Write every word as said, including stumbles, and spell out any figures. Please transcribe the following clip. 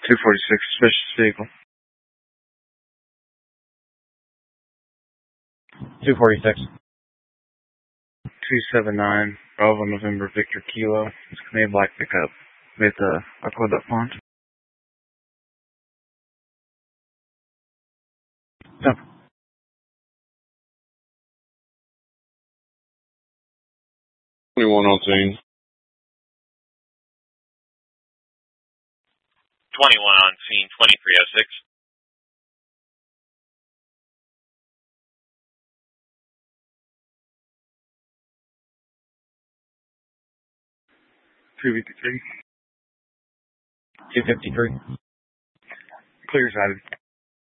two forty-six, suspicious vehicle. two forty-six. two seven nine, Bravo November Victor Kilo. It's a Canadian black pickup with uh, Aqueduct font. No. twenty-one on scene. twenty-one on scene, twenty-three oh six. two fifty-three. two fifty-three. Clear sided.